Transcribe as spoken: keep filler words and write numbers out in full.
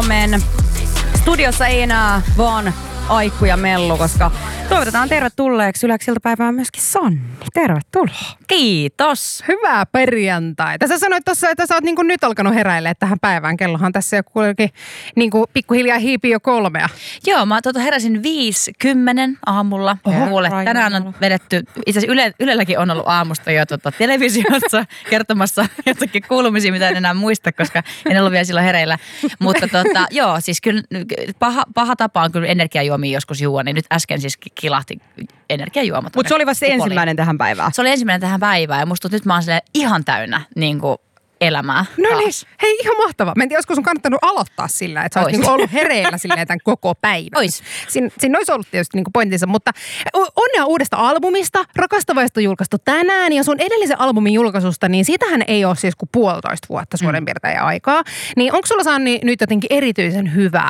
Suomen. Studiossa ei enää vaan Aikku ja Mellu, koska toivotetaan tervetulleeksi Yleksi iltapäivään myöskin Sanni. Tervetuloa. Kiitos. Hyvää perjantaita. Sä sanoit tuossa, että sä oot niin kuin nyt alkanut heräilemään tähän päivään. Kellohan tässä jo kuitenkin niin kuin pikkuhiljaa hiipii jo kolmea. Joo, mä tuota heräsin viisi kymmenen aamulla. Oho, Kuule, tänään on vedetty, itse asiassa Yle, Ylelläkin on ollut aamusta jo tuota, televisiossa kertomassa jotakin kuulumisia, mitä en enää muista, koska en ollut vielä silloin hereillä. Mutta tota, joo, siis kyllä paha, paha tapa on kyllä energiajuomia joskus juua, niin nyt äsken siis kilahti energiajuomat. Mutta se oli vasta se ensimmäinen tähän päivään. Se oli ensimmäinen tähän päivään ja musta nyt mä oon ihan täynnä niin kuin elämää. No taas. niin, hei ihan mahtavaa. Mä en tiedä, olisiko sun kannattanut aloittaa sillä, että sä olisit niinku ollut hereillä silleen tämän koko päivän. Ois. Siin, siinä olisi ollut tietysti niinku pointtinsa, mutta onnea uudesta albumista. Rakastavaista on julkaistu tänään ja sun edellisen albumin julkaisusta, niin siitähän ei ole siis kuin puolitoista vuotta suurin piirtein aikaa. Niin onko sulla Sanni nyt jotenkin erityisen hyvä